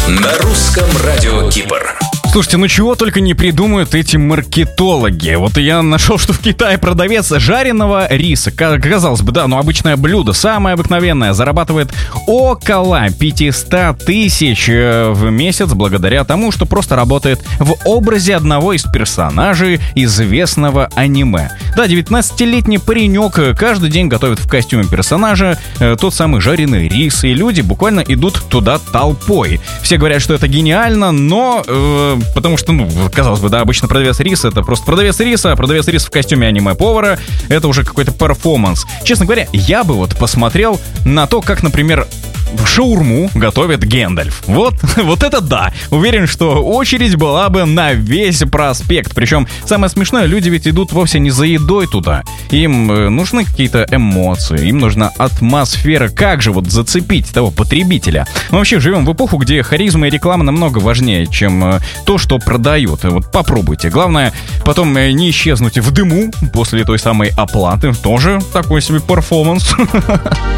На русском радио Кипр. Слушайте, ну чего только не придумают эти маркетологи. Вот я нашел, что в Китае продавец жареного риса, казалось бы, да, обычное блюдо, самое обыкновенное, зарабатывает около 500 тысяч в месяц благодаря тому, что просто работает в образе одного из персонажей известного аниме. Да, 19-летний паренек каждый день готовит в костюме персонажа тот самый жареный рис, и люди буквально идут туда толпой. Все говорят, что это гениально, но... потому что, казалось бы, да, обычно продавец риса — это просто продавец риса, а продавец риса в костюме аниме-повара — это уже какой-то перформанс. Честно говоря, я бы посмотрел на то, как, например, шаурму готовит Гэндальф. Вот это да! Уверен, что очередь была бы на весь проспект. Причем самое смешное, люди ведь идут вовсе не за едой туда. Им нужны какие-то эмоции, им нужна атмосфера. Как же зацепить того потребителя? Мы вообще живем в эпоху, где харизма и реклама намного важнее, чем то, что продают. Попробуйте. Главное, потом не исчезнуть в дыму после той самой оплаты. Тоже такой себе перформанс.